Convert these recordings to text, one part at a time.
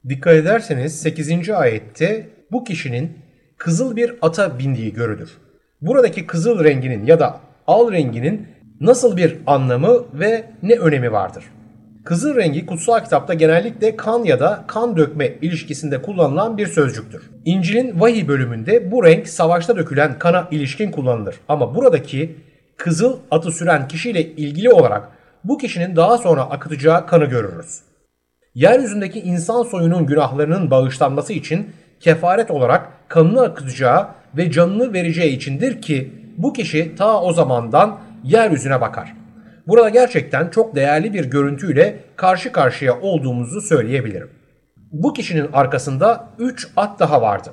Dikkat ederseniz 8. ayette bu kişinin kızıl bir ata bindiği görülür. Buradaki kızıl renginin ya da al renginin nasıl bir anlamı ve ne önemi vardır? Kızıl rengi kutsal kitapta genellikle kan ya da kan dökme ilişkisinde kullanılan bir sözcüktür. İncil'in vahiy bölümünde bu renk savaşta dökülen kana ilişkin kullanılır. Ama buradaki kızıl atı süren kişiyle ilgili olarak bu kişinin daha sonra akıtacağı kanı görürüz. Yeryüzündeki insan soyunun günahlarının bağışlanması için kefaret olarak kanını akıtacağı ve canını vereceği içindir ki bu kişi ta o zamandan yeryüzüne bakar. Burada gerçekten çok değerli bir görüntüyle karşı karşıya olduğumuzu söyleyebilirim. Bu kişinin arkasında 3 at daha vardı.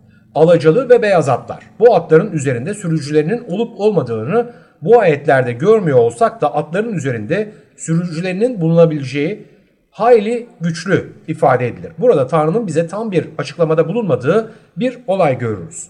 Alacalı ve beyaz atlar. Bu atların üzerinde sürücülerinin olup olmadığını bu ayetlerde görmüyor olsak da atların üzerinde sürücülerinin bulunabileceği hayli güçlü ifade edilir. Burada Tanrı'nın bize tam bir açıklamada bulunmadığı bir olay görürüz.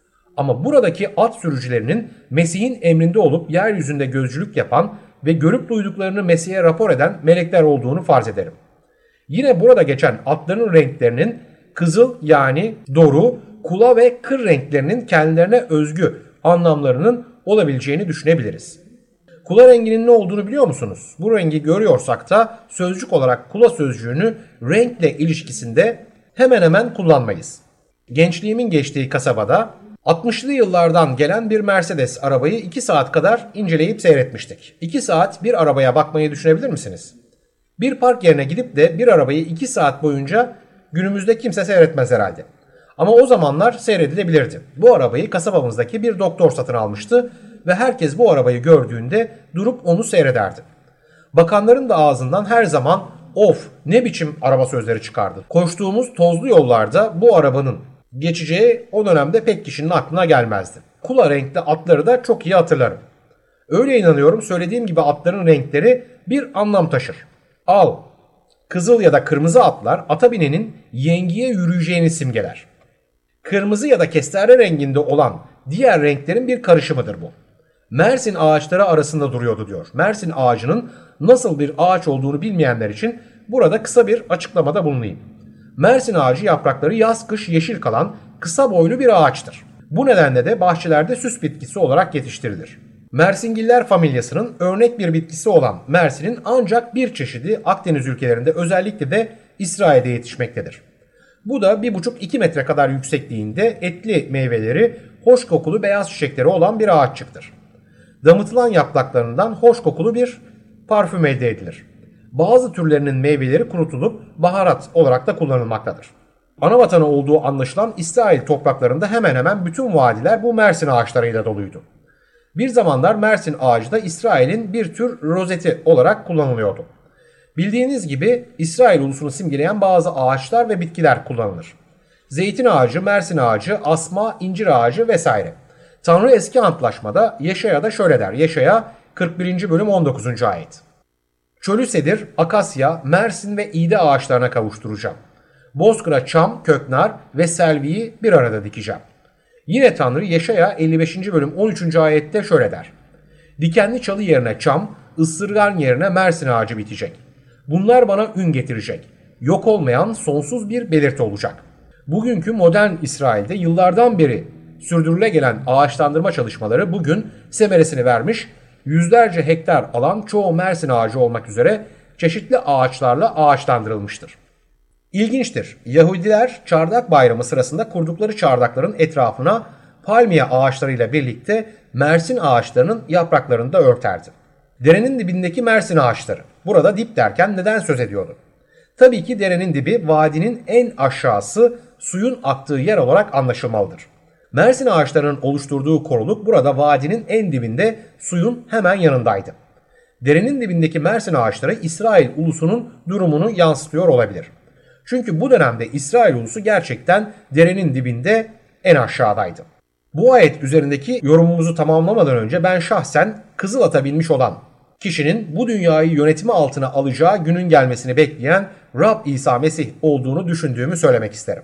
Ama buradaki at sürücülerinin Mesih'in emrinde olup yeryüzünde gözcülük yapan ve görüp duyduklarını Mesih'e rapor eden melekler olduğunu farz ederim. Yine burada geçen atların renklerinin kızıl yani doru, kula ve kır renklerinin kendilerine özgü anlamlarının olabileceğini düşünebiliriz. Kula renginin ne olduğunu biliyor musunuz? Bu rengi görüyorsak da sözcük olarak kula sözcüğünü renkle ilişkisinde hemen hemen kullanmayız. Gençliğimin geçtiği kasabada 60'lı yıllardan gelen bir Mercedes arabayı 2 saat kadar inceleyip seyretmiştik. 2 saat bir arabaya bakmayı düşünebilir misiniz? Bir park yerine gidip de bir arabayı 2 saat boyunca günümüzde kimse seyretmez herhalde. Ama o zamanlar seyredilebilirdi. Bu arabayı kasabamızdaki bir doktor satın almıştı ve herkes bu arabayı gördüğünde durup onu seyrederdi. Bakanların da ağzından her zaman "Of, ne biçim araba" sözleri çıkardı. Koştuğumuz tozlu yollarda bu arabanın geçeceği o dönemde pek kişinin aklına gelmezdi. Kula renkli atları da çok iyi hatırlarım. Öyle inanıyorum, söylediğim gibi atların renkleri bir anlam taşır. Al, kızıl ya da kırmızı atlar ata binenin yengiye yürüyeceğini simgeler. Kırmızı ya da kestane renginde olan diğer renklerin bir karışımıdır bu. Mersin ağaçları arasında duruyordu diyor. Mersin ağacının nasıl bir ağaç olduğunu bilmeyenler için burada kısa bir açıklamada bulunayım. Mersin ağacı yaprakları yaz kış yeşil kalan kısa boylu bir ağaçtır. Bu nedenle de bahçelerde süs bitkisi olarak yetiştirilir. Mersingiller familyasının örnek bir bitkisi olan Mersin'in ancak bir çeşidi Akdeniz ülkelerinde özellikle de İsrail'de yetişmektedir. Bu da 1,5-2 metre kadar yüksekliğinde etli meyveleri, hoş kokulu beyaz çiçekleri olan bir ağaççıktır. Damıtılan yapraklarından hoş kokulu bir parfüm elde edilir. Bazı türlerinin meyveleri kurutulup baharat olarak da kullanılmaktadır. Anavatanı olduğu anlaşılan İsrail topraklarında hemen hemen bütün vadiler bu Mersin ağaçlarıyla doluydu. Bir zamanlar Mersin ağacı da İsrail'in bir tür rozeti olarak kullanılıyordu. Bildiğiniz gibi İsrail ulusunu simgeleyen bazı ağaçlar ve bitkiler kullanılır. Zeytin ağacı, Mersin ağacı, asma, incir ağacı vesaire. Tanrı eski antlaşmada Yeşaya'da şöyle der. Yeşaya 41. bölüm 19. ayet. Çölü sedir, akasya, Mersin ve iğde ağaçlarına kavuşturacağım. Bozkıra çam, köknar ve selviyi bir arada dikeceğim. Yine Tanrı Yeşaya 55. bölüm 13. ayette şöyle der. Dikenli çalı yerine çam, ısırgan yerine Mersin ağacı bitecek. Bunlar bana ün getirecek. Yok olmayan sonsuz bir belirti olacak. Bugünkü modern İsrail'de yıllardan beri sürdürüle gelen ağaçlandırma çalışmaları bugün semeresini vermiş, yüzlerce hektar alan çoğu Mersin ağacı olmak üzere çeşitli ağaçlarla ağaçlandırılmıştır. İlginçtir. Yahudiler Çardak Bayramı sırasında kurdukları çardakların etrafına palmiye ağaçlarıyla birlikte Mersin ağaçlarının yapraklarını da örterdi. Derenin dibindeki Mersin ağaçları. Burada dip derken neden söz ediyordu? Tabii ki derenin dibi vadinin en aşağısı suyun aktığı yer olarak anlaşılmalıdır. Mersin ağaçlarının oluşturduğu koruluk burada vadinin en dibinde suyun hemen yanındaydı. Derenin dibindeki Mersin ağaçları İsrail ulusunun durumunu yansıtıyor olabilir. Çünkü bu dönemde İsrail ulusu gerçekten derenin dibinde en aşağıdaydı. Bu ayet üzerindeki yorumumuzu tamamlamadan önce ben şahsen kızıl ata binmiş olan kişinin bu dünyayı yönetimi altına alacağı günün gelmesini bekleyen Rab İsa Mesih olduğunu düşündüğümü söylemek isterim.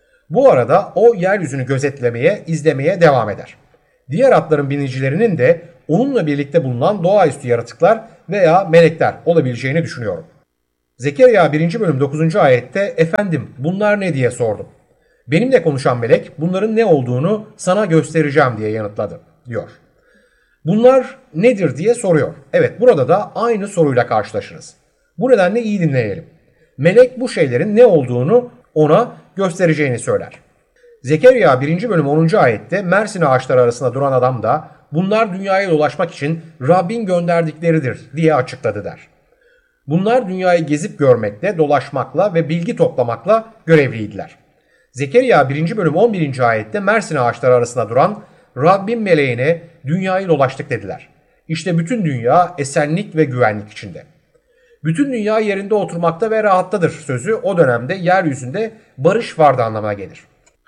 Bu arada o yeryüzünü gözetlemeye, izlemeye devam eder. Diğer atların binicilerinin de onunla birlikte bulunan doğaüstü yaratıklar veya melekler olabileceğini düşünüyorum. Zekeriya 1. bölüm 9. ayette efendim bunlar ne diye sordum. Benimle konuşan melek bunların ne olduğunu sana göstereceğim diye yanıtladı diyor. Bunlar nedir diye soruyor. Evet, burada da aynı soruyla karşılaşırız. Bu nedenle iyi dinleyelim. Melek bu şeylerin ne olduğunu ona göstereceğini söyler. Zekeriya 1. bölüm 10. ayette Mersin ağaçları arasında duran adam da bunlar dünyaya dolaşmak için Rabbin gönderdikleridir diye açıkladı der. Bunlar dünyayı gezip görmekle, dolaşmakla ve bilgi toplamakla görevliydiler. Zekeriya 1. bölüm 11. ayette Mersin ağaçları arasında duran Rabbin meleğine dünyayı dolaştık dediler. İşte bütün dünya esenlik ve güvenlik içinde. Bütün dünya yerinde oturmakta ve rahattadır sözü o dönemde yeryüzünde barış vardı anlamına gelir.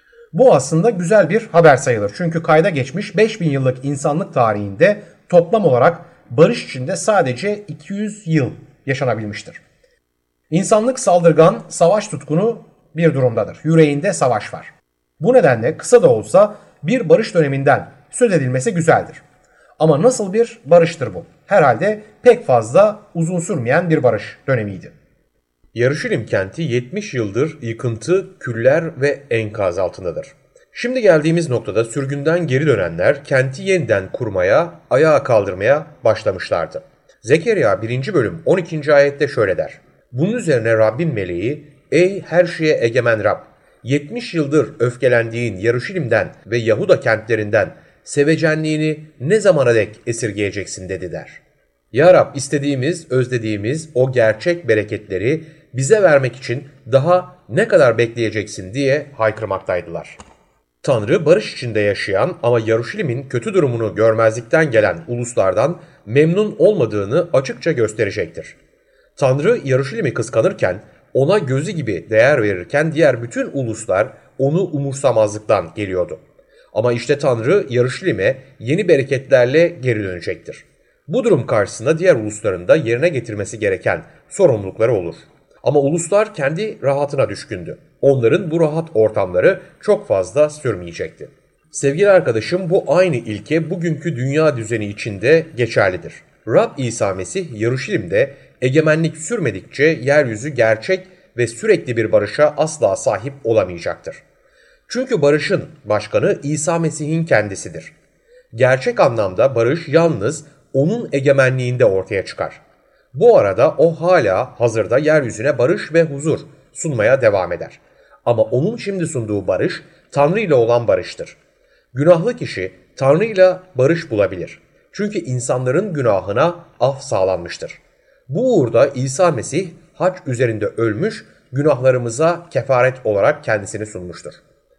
Bu aslında güzel bir haber sayılır. Çünkü kayda geçmiş 5000 yıllık insanlık tarihinde toplam olarak barış içinde sadece 200 yıl yaşanabilmiştir. İnsanlık saldırgan, savaş tutkunu bir durumdadır. Yüreğinde savaş var. Bu nedenle kısa da olsa bir barış döneminden söz edilmesi güzeldir. Ama nasıl bir barıştır bu? Herhalde pek fazla uzun sürmeyen bir barış dönemiydi. Yarışilim kenti 70 yıldır yıkıntı, küller ve enkaz altındadır. Şimdi geldiğimiz noktada sürgünden geri dönenler kenti yeniden kurmaya, ayağa kaldırmaya başlamışlardı. Zekeriya 1. bölüm 12. ayette şöyle der. Bunun üzerine Rabbin meleği, ey her şeye egemen Rab, 70 yıldır öfkelendiğin Yarışilim'den ve Yahuda kentlerinden sevecenliğini ne zamana dek esirgeyeceksin dedi der. Ya Rab, istediğimiz, özlediğimiz o gerçek bereketleri bize vermek için daha ne kadar bekleyeceksin diye haykırmaktaydılar. Tanrı barış içinde yaşayan ama Yarışilim'in kötü durumunu görmezlikten gelen uluslardan memnun olmadığını açıkça gösterecektir. Tanrı Yarışilim'i kıskanırken, ona gözü gibi değer verirken diğer bütün uluslar onu umursamazlıktan geliyordu. Ama işte Tanrı Yarışilim'e yeni bereketlerle geri dönecektir. Bu durum karşısında diğer ulusların da yerine getirmesi gereken sorumlulukları olur. Ama uluslar kendi rahatına düşkündü. Onların bu rahat ortamları çok fazla sürmeyecekti. Sevgili arkadaşım, bu aynı ilke bugünkü dünya düzeni içinde geçerlidir. Rab İsa Mesih Yarışilim'de egemenlik sürmedikçe yeryüzü gerçek ve sürekli bir barışa asla sahip olamayacaktır. Çünkü barışın başkanı İsa Mesih'in kendisidir. Gerçek anlamda barış yalnız onun egemenliğinde ortaya çıkar. Bu arada o hala hazırda yeryüzüne barış ve huzur sunmaya devam eder. Ama onun şimdi sunduğu barış Tanrı ile olan barıştır. Günahlı kişi Tanrı ile barış bulabilir. Çünkü insanların günahına af sağlanmıştır. Bu uğurda İsa Mesih hac üzerinde ölmüş, günahlarımıza kefaret olarak kendisini sunmuştur.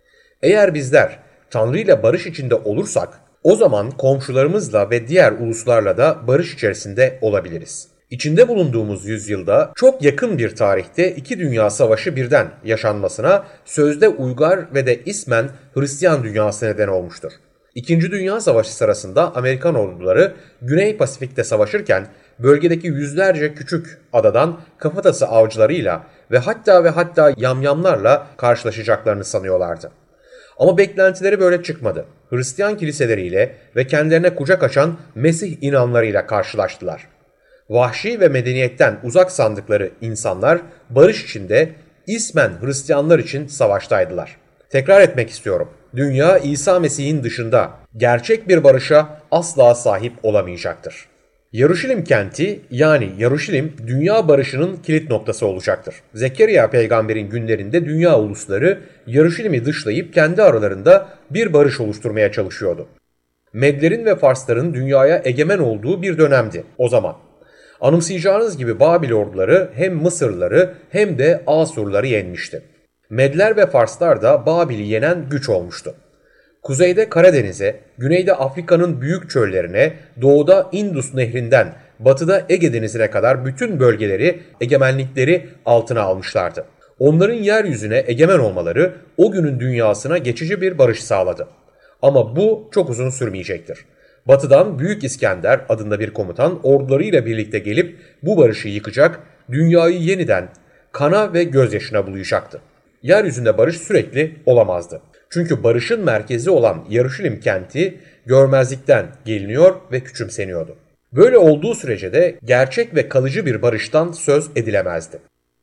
Eğer bizler Tanrı ile barış içinde olursak, o zaman komşularımızla ve diğer uluslarla da barış içerisinde olabiliriz. İçinde bulunduğumuz yüzyılda çok yakın bir tarihte iki dünya savaşı birden yaşanmasına sözde uygar ve de ismen Hristiyan dünyası neden olmuştur. İkinci Dünya Savaşı sırasında Amerikan orduları Güney Pasifik'te savaşırken bölgedeki yüzlerce küçük adadan kafatası avcılarıyla ve hatta yamyamlarla karşılaşacaklarını sanıyorlardı. Ama beklentileri böyle çıkmadı. Hristiyan kiliseleriyle ve kendilerine kucak açan Mesih inanlarıyla karşılaştılar. Vahşi ve medeniyetten uzak sandıkları insanlar barış içinde ismen Hristiyanlar için savaştaydılar. Tekrar etmek istiyorum. Dünya İsa Mesih'in dışında gerçek bir barışa asla sahip olamayacaktır. Yarışilim kenti yani Yarışilim dünya barışının kilit noktası olacaktır. Zekeriya peygamberin günlerinde dünya ulusları Yarışilim'i dışlayıp kendi aralarında bir barış oluşturmaya çalışıyordu. Medlerin ve Farsların dünyaya egemen olduğu bir dönemdi o zaman. Anımsayacağınız gibi Babil orduları hem Mısırlıları hem de Asurları yenmişti. Medler ve Farslar da Babil'i yenen güç olmuştu. Kuzeyde Karadeniz'e, güneyde Afrika'nın büyük çöllerine, doğuda Indus Nehri'nden, batıda Ege Denizi'ne kadar bütün bölgeleri egemenlikleri altına almışlardı. Onların yeryüzüne egemen olmaları o günün dünyasına geçici bir barış sağladı. Ama bu çok uzun sürmeyecektir. Batıdan Büyük İskender adında bir komutan ordularıyla birlikte gelip bu barışı yıkacak, dünyayı yeniden kana ve gözyaşına bulayacaktı. Yeryüzünde barış sürekli olamazdı. Çünkü barışın merkezi olan Yarışilim kenti görmezlikten geliniyor ve küçümseniyordu. Böyle olduğu sürece de gerçek ve kalıcı bir barıştan söz edilemezdi.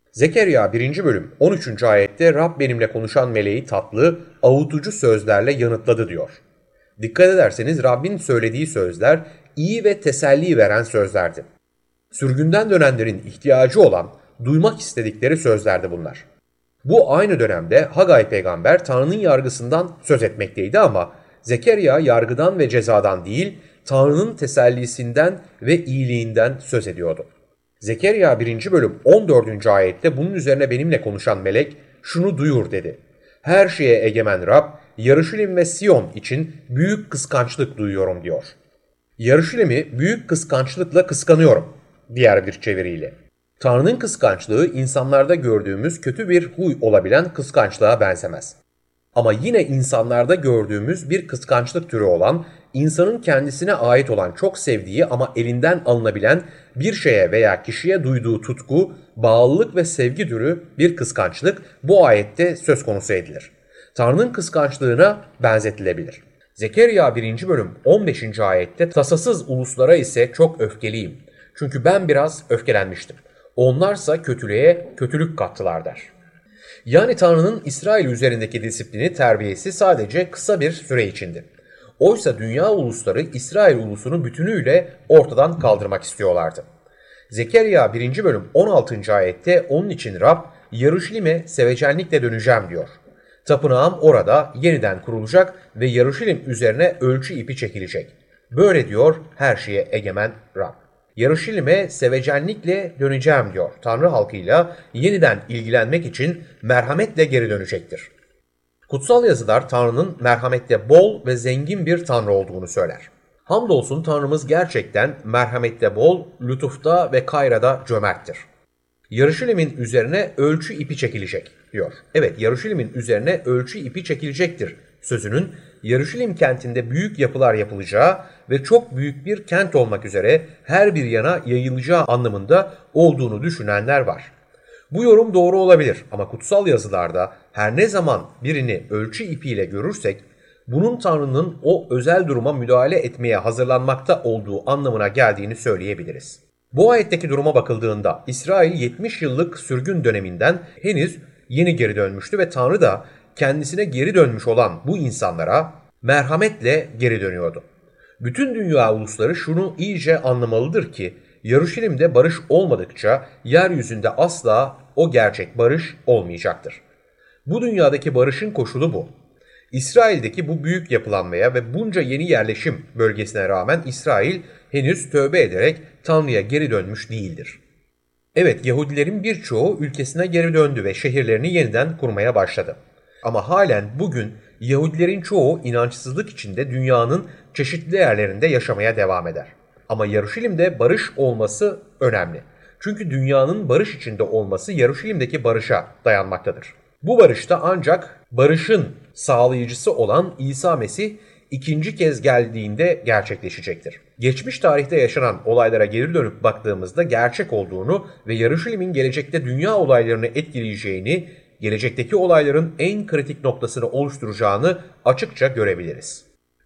Zekeriya 1. bölüm 13. ayette Rab benimle konuşan meleği tatlı, avutucu sözlerle yanıtladı diyor. Dikkat ederseniz Rabbin söylediği sözler iyi ve teselli veren sözlerdi. Sürgünden dönenlerin ihtiyacı olan, duymak istedikleri sözlerdi bunlar. Bu aynı dönemde Hagay peygamber Tanrı'nın yargısından söz etmekteydi ama Zekeriya yargıdan ve cezadan değil, Tanrı'nın tesellisinden ve iyiliğinden söz ediyordu. Zekeriya 1. bölüm 14. ayette bunun üzerine benimle konuşan melek şunu duyur dedi. Her şeye egemen Rab, Yarışilim ve Siyon için büyük kıskançlık duyuyorum diyor. Yarışilim'i büyük kıskançlıkla kıskanıyorum diğer bir çeviriyle. Tanrı'nın kıskançlığı insanlarda gördüğümüz kötü bir huy olabilen kıskançlığa benzemez. Ama yine insanlarda gördüğümüz bir kıskançlık türü olan, insanın kendisine ait olan çok sevdiği ama elinden alınabilen bir şeye veya kişiye duyduğu tutku, bağlılık ve sevgi türü bir kıskançlık bu ayette söz konusu edilir. Tanrı'nın kıskançlığına benzetilebilir. Zekeriya 1. bölüm 15. ayette tasasız uluslara ise çok öfkeliyim. Çünkü ben biraz öfkelenmiştim. Onlarsa kötülüğe kötülük kattılar der. Yani Tanrı'nın İsrail üzerindeki disiplini, terbiyesi sadece kısa bir süre içindi. Oysa dünya ulusları İsrail ulusunu bütünüyle ortadan kaldırmak istiyorlardı. Zekeriya 1. bölüm 16. ayette onun için Rab, Yarışilim'e sevecenlikle döneceğim diyor. Tapınağım orada yeniden kurulacak ve Yarışilim üzerine ölçü ipi çekilecek. Böyle diyor her şeye egemen Rab. Yarışilim'e sevecenlikle döneceğim diyor. Tanrı halkıyla yeniden ilgilenmek için merhametle geri dönecektir. Kutsal yazılar Tanrı'nın merhamette bol ve zengin bir Tanrı olduğunu söyler. Hamdolsun Tanrımız gerçekten merhamette bol, lütufta ve kayrada cömerttir. Yarışilim'in üzerine ölçü ipi çekilecek diyor. Evet, Yarışilim'in üzerine ölçü ipi çekilecektir sözünün Yarışilim kentinde büyük yapılar yapılacağı ve çok büyük bir kent olmak üzere her bir yana yayılacağı anlamında olduğunu düşünenler var. Bu yorum doğru olabilir ama kutsal yazılarda her ne zaman birini ölçü ipiyle görürsek bunun Tanrı'nın o özel duruma müdahale etmeye hazırlanmakta olduğu anlamına geldiğini söyleyebiliriz. Bu ayetteki duruma bakıldığında İsrail 70 yıllık sürgün döneminden henüz yeni geri dönmüştü ve Tanrı da kendisine geri dönmüş olan bu insanlara merhametle geri dönüyordu. Bütün dünya ulusları şunu iyice anlamalıdır ki Yarışilim'de barış olmadıkça yeryüzünde asla o gerçek barış olmayacaktır. Bu dünyadaki barışın koşulu bu. İsrail'deki bu büyük yapılanmaya ve bunca yeni yerleşim bölgesine rağmen İsrail henüz tövbe ederek Tanrı'ya geri dönmüş değildir. Evet, Yahudilerin birçoğu ülkesine geri döndü ve şehirlerini yeniden kurmaya başladı. Ama halen bugün Yahudilerin çoğu inançsızlık içinde dünyanın çeşitli yerlerinde yaşamaya devam eder. Ama Yarışilim'de barış olması önemli. Çünkü dünyanın barış içinde olması Yarışilim'deki barışa dayanmaktadır. Bu barışta ancak barışın sağlayıcısı olan İsa Mesih ikinci kez geldiğinde gerçekleşecektir. Geçmiş tarihte yaşanan olaylara geri dönüp baktığımızda gerçek olduğunu ve Yarışilim'in gelecekte dünya olaylarını etkileyeceğini, gelecekteki olayların en kritik noktasını oluşturacağını açıkça görebiliriz.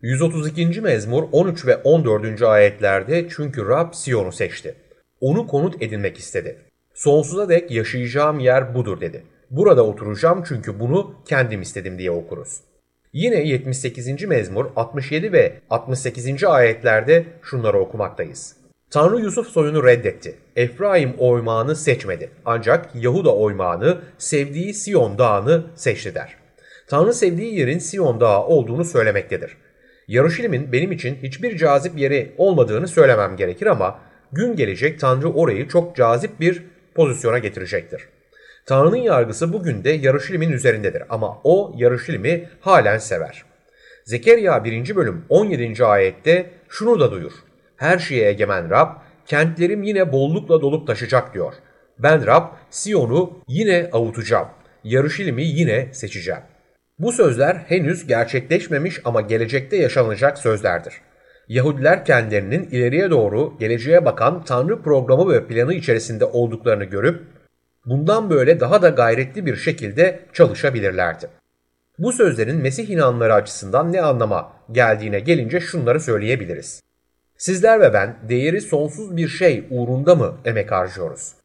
132. mezmur 13 ve 14. ayetlerde çünkü Rab Siyon'u seçti. Onu konut edinmek istedi. Sonsuza dek yaşayacağım yer budur dedi. Burada oturacağım çünkü bunu kendim istedim diye okuruz. Yine 78. mezmur 67 ve 68. ayetlerde şunları okumaktayız. Tanrı Yusuf soyunu reddetti. Efraim oymağını seçmedi. Ancak Yahuda oymağını, sevdiği Siyon dağını seçti der. Tanrı sevdiği yerin Siyon dağı olduğunu söylemektedir. Yarışilim'in benim için hiçbir cazip yeri olmadığını söylemem gerekir ama gün gelecek Tanrı orayı çok cazip bir pozisyona getirecektir. Tanrı'nın yargısı bugün de Yarışilim'in üzerindedir ama o Yarışilim'i halen sever. Zekeriya 1. bölüm 17. ayette şunu da duyur. Her şeye egemen Rab, kentlerim yine bollukla dolup taşacak diyor. Ben Rab, Siyon'u yine avutacağım. Yarışilim'i yine seçeceğim. Bu sözler henüz gerçekleşmemiş ama gelecekte yaşanacak sözlerdir. Yahudiler kendilerinin ileriye doğru geleceğe bakan Tanrı programı ve planı içerisinde olduklarını görüp bundan böyle daha da gayretli bir şekilde çalışabilirlerdi. Bu sözlerin Mesih inanları açısından ne anlama geldiğine gelince şunları söyleyebiliriz. Sizler ve ben değeri sonsuz bir şey uğrunda mı emek harcıyoruz?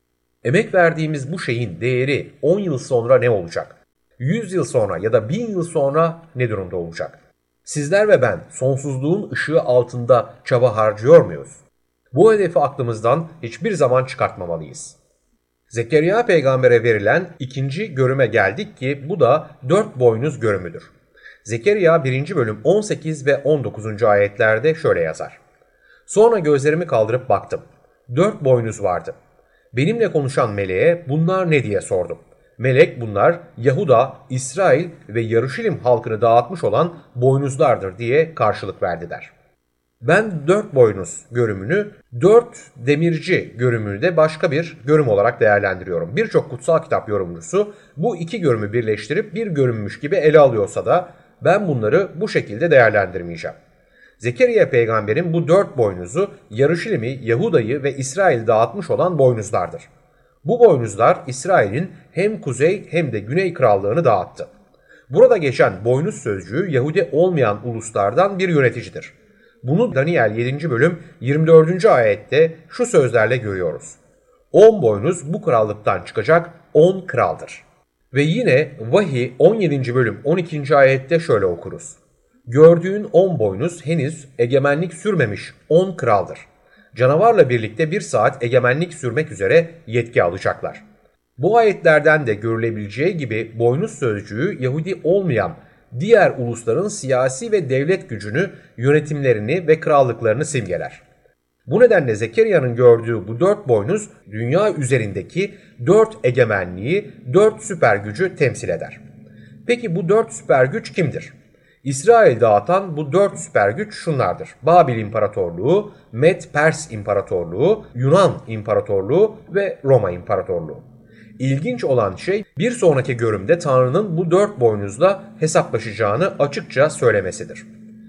Emek verdiğimiz bu şeyin değeri 10 yıl sonra ne olacak? 100 yıl sonra ya da 1000 yıl sonra ne durumda olacak? Sizler ve ben sonsuzluğun ışığı altında çaba harcıyor muyuz? Bu hedefi aklımızdan hiçbir zaman çıkartmamalıyız. Zekeriya peygambere verilen ikinci görüme geldik ki bu da 4 boynuz görümüdür. Zekeriya 1. bölüm 18 ve 19. ayetlerde şöyle yazar. Sonra gözlerimi kaldırıp baktım. 4 boynuz vardı. Benimle konuşan meleğe bunlar ne diye sordum. Melek bunlar Yahuda, İsrail ve Yaruşilim halkını dağıtmış olan boynuzlardır diye karşılık verdiler. Ben 4 boynuz görümünü 4 demirci görümünü de başka bir görüm olarak değerlendiriyorum. Birçok kutsal kitap yorumcusu bu iki görümü birleştirip bir görünmüş gibi ele alıyorsa da ben bunları bu şekilde değerlendirmeyeceğim. Zekeriya peygamberin bu 4 boynuzu Yaruşilim'i, Yahuda'yı ve İsrail'i dağıtmış olan boynuzlardır. Bu boynuzlar İsrail'in hem kuzey hem de güney krallığını dağıttı. Burada geçen boynuz sözcüğü Yahudi olmayan uluslardan bir yöneticidir. Bunu Daniel 7. bölüm 24. ayette şu sözlerle görüyoruz. 10 boynuz bu krallıktan çıkacak 10 kraldır. Ve yine Vahiy 17. bölüm 12. ayette şöyle okuruz. Gördüğün 10 boynuz henüz egemenlik sürmemiş 10 kraldır. Canavarla birlikte 1 saat egemenlik sürmek üzere yetki alacaklar. Bu ayetlerden de görülebileceği gibi boynuz sözcüğü Yahudi olmayan diğer ulusların siyasi ve devlet gücünü, yönetimlerini ve krallıklarını simgeler. Bu nedenle Zekeriya'nın gördüğü bu 4 boynuz dünya üzerindeki 4 egemenliği, 4 süper gücü temsil eder. Peki bu 4 süper güç kimdir? İsrail dağıtan bu 4 süper güç şunlardır. Babil İmparatorluğu, Med-Pers İmparatorluğu, Yunan İmparatorluğu ve Roma İmparatorluğu. İlginç olan şey bir sonraki görümde Tanrı'nın bu 4 boynuzla hesaplaşacağını açıkça söylemesidir.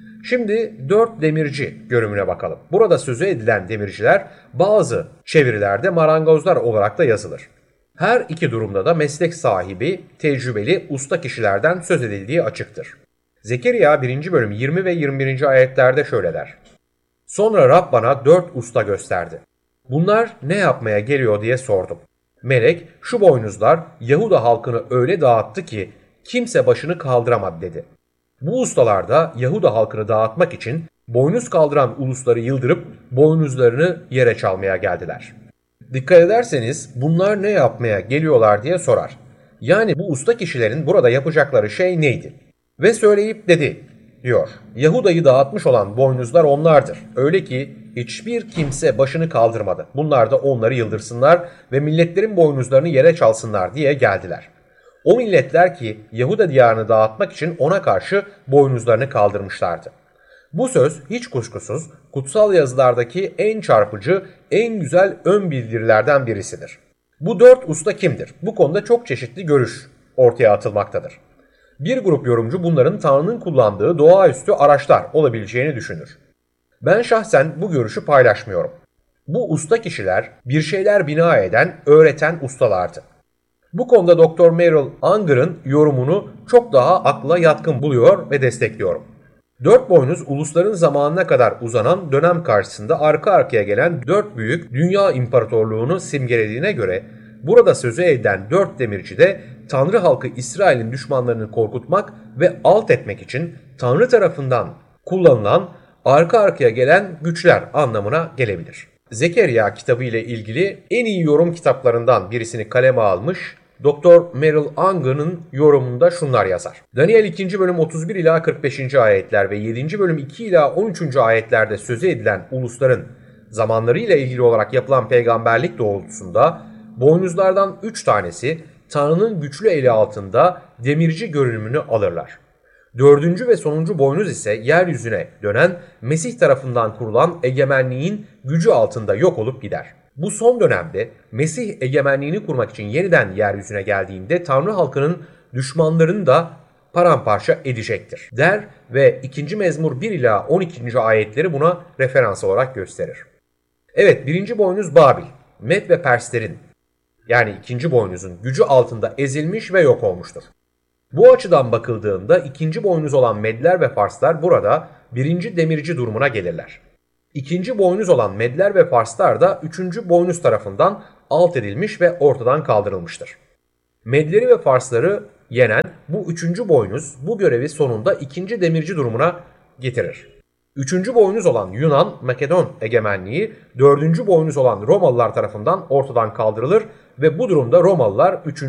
Şimdi 4 demirci görümüne bakalım. Burada sözü edilen demirciler bazı çevirilerde marangozlar olarak da yazılır. Her iki durumda da meslek sahibi, tecrübeli, usta kişilerden söz edildiği açıktır. Zekeriya 1. bölüm 20 ve 21. ayetlerde şöyle der. Sonra Rab bana 4 usta gösterdi. Bunlar ne yapmaya geliyor diye sordum. Melek şu boynuzlar Yahuda halkını öyle dağıttı ki kimse başını kaldıramadı dedi. Bu ustalar da Yahuda halkını dağıtmak için boynuz kaldıran ulusları yıldırıp boynuzlarını yere çalmaya geldiler. Dikkat ederseniz bunlar ne yapmaya geliyorlar diye sorar. Yani bu usta kişilerin burada yapacakları şey neydi? Ve söyleyip dedi diyor. Yahuda'yı dağıtmış olan boynuzlar onlardır. Öyle ki hiçbir kimse başını kaldırmadı. Bunlar da onları yıldırsınlar ve milletlerin boynuzlarını yere çalsınlar diye geldiler. O milletler ki Yahuda diyarını dağıtmak için ona karşı boynuzlarını kaldırmışlardı. Bu söz hiç kuşkusuz kutsal yazılardaki en çarpıcı, en güzel ön bildirilerden birisidir. Bu 4 usta kimdir? Bu konuda çok çeşitli görüş ortaya atılmaktadır. Bir grup yorumcu bunların Tanrı'nın kullandığı doğaüstü araçlar olabileceğini düşünür. Ben şahsen bu görüşü paylaşmıyorum. Bu usta kişiler bir şeyler bina eden, öğreten ustalardı. Bu konuda Dr. Merrill Unger'ın yorumunu çok daha akla yatkın buluyor ve destekliyorum. 4 boynuz ulusların zamanına kadar uzanan dönem karşısında arka arkaya gelen 4 büyük dünya imparatorluğunu simgelediğine göre burada sözü edilen 4 demirci de Tanrı halkı İsrail'in düşmanlarını korkutmak ve alt etmek için Tanrı tarafından kullanılan arka arkaya gelen güçler anlamına gelebilir. Zekeriya kitabı ile ilgili en iyi yorum kitaplarından birisini kaleme almış Dr. Merrill Unger'ın yorumunda şunlar yazar. Daniel 2. bölüm 31 ila 45. ayetler ve 7. bölüm 2 ila 13. ayetlerde sözü edilen ulusların zamanlarıyla ilgili olarak yapılan peygamberlik doğrultusunda boynuzlardan 3 tanesi Tanrı'nın güçlü eli altında demirci görünümünü alırlar. 4. ve sonuncu boynuz ise yeryüzüne dönen Mesih tarafından kurulan egemenliğin gücü altında yok olup gider. Bu son dönemde Mesih egemenliğini kurmak için yeniden yeryüzüne geldiğinde Tanrı halkının düşmanlarını da paramparça edecektir der ve 2. Mezmur 1 ila 12. ayetleri buna referans olarak gösterir. Evet, 1. boynuz Babil, Med ve Perslerin yani 2. boynuzun gücü altında ezilmiş ve yok olmuştur. Bu açıdan bakıldığında 2. boynuz olan Medler ve Farslar burada 1. demirci durumuna gelirler. 2. boynuz olan Medler ve Farslar da 3. boynuz tarafından alt edilmiş ve ortadan kaldırılmıştır. Medleri ve Farsları yenen bu 3. boynuz bu görevi sonunda 2. demirci durumuna getirir. 3. boynuz olan Yunan-Makedon egemenliği 4. boynuz olan Romalılar tarafından ortadan kaldırılır ve bu durumda Romalılar 3.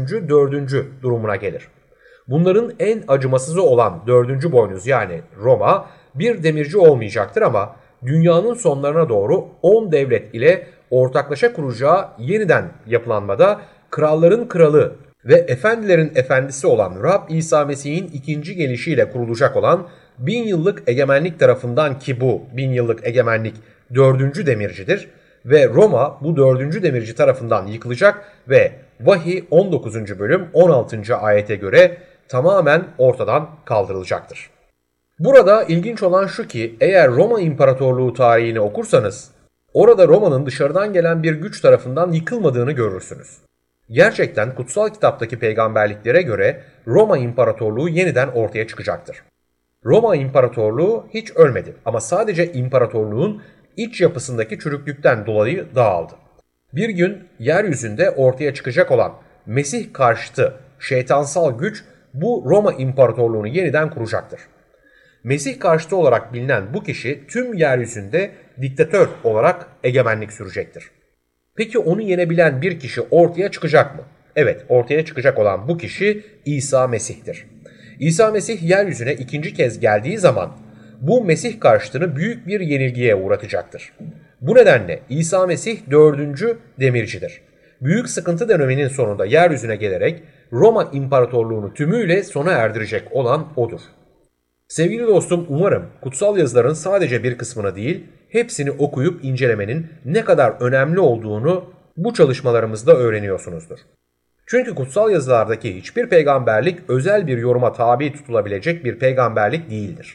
4. durumuna gelir. Bunların en acımasızı olan 4. boynuz yani Roma bir demirci olmayacaktır ama dünyanın sonlarına doğru 10 devlet ile ortaklaşa kuracağı yeniden yapılanmada kralların kralı ve efendilerin efendisi olan Rab İsa Mesih'in ikinci gelişiyle kurulacak olan 1000 yıllık egemenlik tarafından, ki bu 1000 yıllık egemenlik 4. demircidir ve Roma bu 4. demirci tarafından yıkılacak ve Vahiy 19. bölüm 16. ayete göre tamamen ortadan kaldırılacaktır. Burada ilginç olan şu ki eğer Roma İmparatorluğu tarihini okursanız orada Roma'nın dışarıdan gelen bir güç tarafından yıkılmadığını görürsünüz. Gerçekten kutsal kitaptaki peygamberliklere göre Roma İmparatorluğu yeniden ortaya çıkacaktır. Roma İmparatorluğu hiç ölmedi ama sadece imparatorluğun iç yapısındaki çürüklükten dolayı dağıldı. Bir gün yeryüzünde ortaya çıkacak olan Mesih karşıtı şeytansal güç bu Roma İmparatorluğunu yeniden kuracaktır. Mesih karşıtı olarak bilinen bu kişi tüm yeryüzünde diktatör olarak egemenlik sürecektir. Peki onu yenebilen bir kişi ortaya çıkacak mı? Evet, ortaya çıkacak olan bu kişi İsa Mesih'tir. İsa Mesih yeryüzüne ikinci kez geldiği zaman bu Mesih karşıtını büyük bir yenilgiye uğratacaktır. Bu nedenle İsa Mesih 4. demircidir. Büyük sıkıntı döneminin sonunda yeryüzüne gelerek Roma İmparatorluğunu tümüyle sona erdirecek olan odur. Sevgili dostum, umarım kutsal yazıların sadece bir kısmını değil, hepsini okuyup incelemenin ne kadar önemli olduğunu bu çalışmalarımızda öğreniyorsunuzdur. Çünkü kutsal yazılardaki hiçbir peygamberlik özel bir yoruma tabi tutulabilecek bir peygamberlik değildir.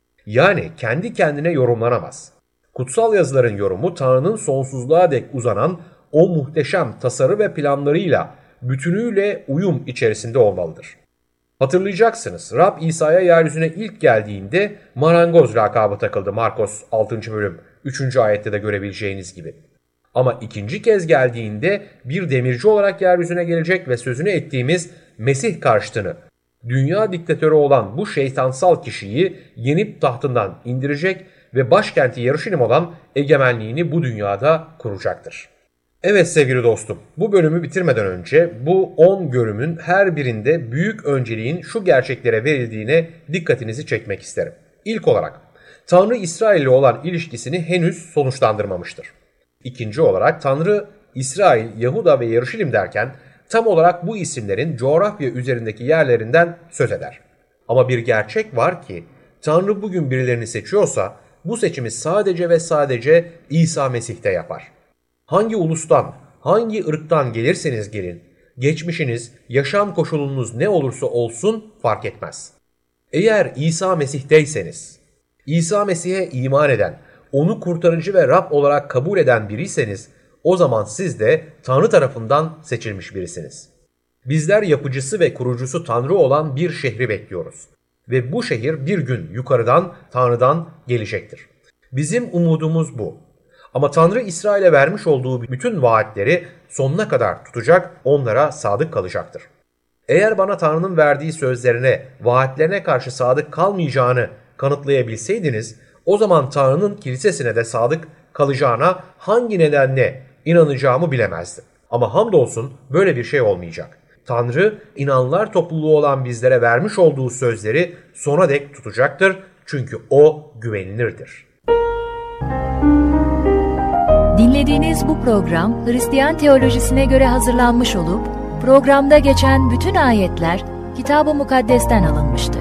Yani kendi kendine yorumlanamaz. Kutsal yazıların yorumu Tanrı'nın sonsuzluğa dek uzanan o muhteşem tasarı ve planlarıyla bütünüyle uyum içerisinde olmalıdır. Hatırlayacaksınız, Rab İsa'ya yeryüzüne ilk geldiğinde marangoz lakabı takıldı Markos 6. bölüm 3. ayette de görebileceğiniz gibi. Ama ikinci kez geldiğinde bir demirci olarak yeryüzüne gelecek ve sözünü ettiğimiz Mesih karşıtını, dünya diktatörü olan bu şeytansal kişiyi yenip tahtından indirecek ve başkenti Yeruşalim olan egemenliğini bu dünyada kuracaktır. Evet sevgili dostum, bu bölümü bitirmeden önce bu 10 görümün her birinde büyük önceliğin şu gerçeklere verildiğine dikkatinizi çekmek isterim. İlk olarak, Tanrı İsrail ile olan ilişkisini henüz sonuçlandırmamıştır. İkinci olarak, Tanrı, İsrail, Yahuda ve Yeruşalim derken tam olarak bu isimlerin coğrafya üzerindeki yerlerinden söz eder. Ama bir gerçek var ki, Tanrı bugün birilerini seçiyorsa bu seçimi sadece ve sadece İsa Mesih'te yapar. Hangi ulustan, hangi ırktan gelirseniz gelin, geçmişiniz, yaşam koşulunuz ne olursa olsun fark etmez. Eğer İsa Mesih'teyseniz, İsa Mesih'e iman eden, onu kurtarıcı ve Rab olarak kabul eden biriyseniz, o zaman siz de Tanrı tarafından seçilmiş birisiniz. Bizler yapıcısı ve kurucusu Tanrı olan bir şehri bekliyoruz. Ve bu şehir bir gün yukarıdan, Tanrı'dan gelecektir. Bizim umudumuz bu. Ama Tanrı İsrail'e vermiş olduğu bütün vaatleri sonuna kadar tutacak, onlara sadık kalacaktır. Eğer bana Tanrı'nın verdiği sözlerine, vaatlerine karşı sadık kalmayacağını kanıtlayabilseydiniz, o zaman Tanrı'nın kilisesine de sadık kalacağına hangi nedenle inanacağımı bilemezdim. Ama hamdolsun böyle bir şey olmayacak. Tanrı, inananlar topluluğu olan bizlere vermiş olduğu sözleri sona dek tutacaktır. Çünkü O güvenilirdir. Dinlediğiniz bu program Hristiyan teolojisine göre hazırlanmış olup, programda geçen bütün ayetler Kitab-ı Mukaddes'ten alınmıştır.